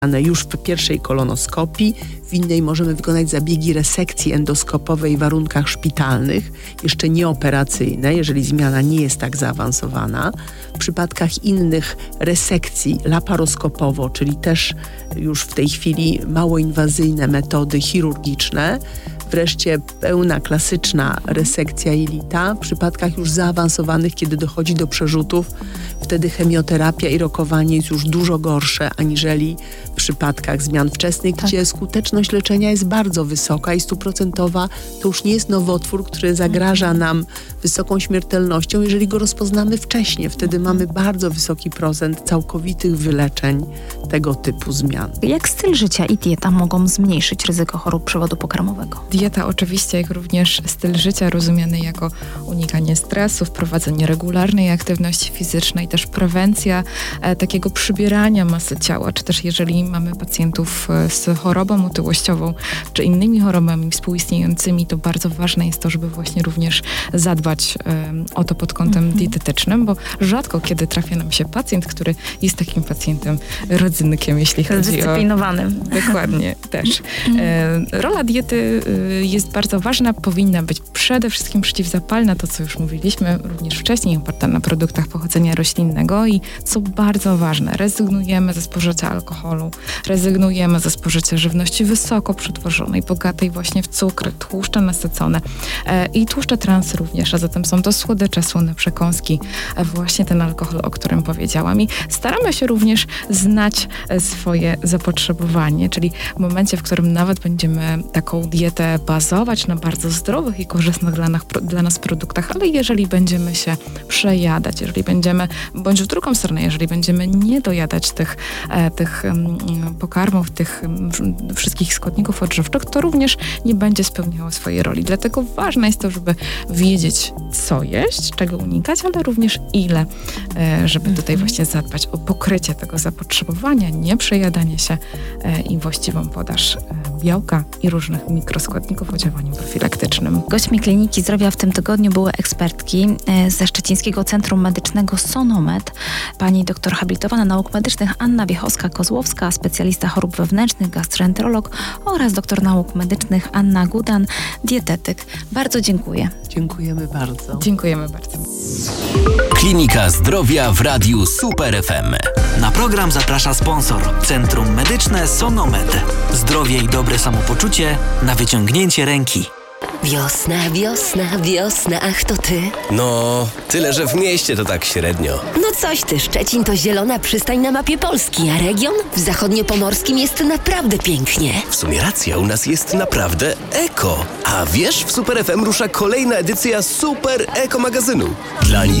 już w pierwszej kolonoskopii, w innej możemy wykonać zabiegi resekcji endoskopowej w warunkach szpitalnych, jeszcze nieoperacyjne, jeżeli zmiana nie jest tak zaawansowana. W przypadkach innych resekcji laparoskopowo, czyli też już w tej chwili mało inwazyjne metody chirurgiczne. Wreszcie pełna klasyczna resekcja jelita. W przypadkach już zaawansowanych, kiedy dochodzi do przerzutów, wtedy chemioterapia i rokowanie jest już dużo gorsze aniżeli w przypadkach zmian wczesnych, gdzie skuteczność leczenia jest bardzo wysoka i 100%. To już nie jest nowotwór, który zagraża nam wysoką śmiertelnością, jeżeli go rozpoznamy wcześnie. Wtedy mamy bardzo wysoki procent całkowitych wyleczeń tego typu zmian. Jak styl życia i dieta mogą zmniejszyć ryzyko chorób przewodu pokarmowego? Dieta oczywiście, jak również styl życia rozumiany jako unikanie stresu, wprowadzenie regularnej aktywności fizycznej, też prewencja takiego przybierania masy ciała, czy też jeżeli mamy pacjentów z chorobą otyłościową, czy innymi chorobami współistniejącymi, to bardzo ważne jest to, żeby właśnie również zadbać o to pod kątem dietetycznym, bo rzadko kiedy trafia nam się pacjent, który jest takim pacjentem rodzynkiem, jeśli chodzi o... Zdyscyplinowanym. Dokładnie, też. Rola diety jest bardzo ważna, powinna być przede wszystkim przeciwzapalna, to co już mówiliśmy również wcześniej, oparta na produktach pochodzenia roślinnego i co bardzo ważne, rezygnujemy ze spożycia alkoholu, rezygnujemy ze spożycia żywności wysoko przetworzonej, bogatej właśnie w cukry, tłuszcze nasycone i tłuszcze trans również, a zatem są to słodycze, słone przekąski, właśnie ten alkohol, o którym powiedziałam. I staramy się również znać swoje zapotrzebowanie, czyli w momencie, w którym nawet będziemy taką dietę bazować na bardzo zdrowych i korzystnych dla nas produktach, ale jeżeli będziemy się przejadać, jeżeli będziemy, bądź w drugą stronę, jeżeli będziemy nie dojadać tych pokarmów, tych wszystkich składników odżywczych, to również nie będzie spełniało swojej roli. Dlatego ważne jest to, żeby wiedzieć, co jeść, czego unikać, ale również ile, żeby tutaj właśnie zadbać o pokrycie tego zapotrzebowania, nie przejadanie się i właściwą podaż białka i różnych mikroskładników o działaniu profilaktycznym. Gośćmi Kliniki Zdrowia w tym tygodniu były ekspertki ze Szczecińskiego Centrum Medycznego Sonomed, pani doktor habilitowana nauk medycznych Anna Wiechowska-Kozłowska, specjalista chorób wewnętrznych, gastroenterolog oraz doktor nauk medycznych Anna Gudan, dietetyk. Bardzo dziękuję. Dziękujemy bardzo. Dziękujemy bardzo. Klinika Zdrowia w Radiu Super FM. Na program zaprasza sponsor Centrum Medyczne Sonomed. Zdrowie i dobre samopoczucie na wyciągnięcie ręki. Wiosna, wiosna, wiosna, ach to ty? No, tyle, że w mieście to tak średnio. No coś ty, Szczecin to zielona przystań na mapie Polski, a region w zachodniopomorskim jest naprawdę pięknie. W sumie racja, u nas jest naprawdę eko. A wiesz, w Super FM rusza kolejna edycja Super Eko magazynu. Dla nich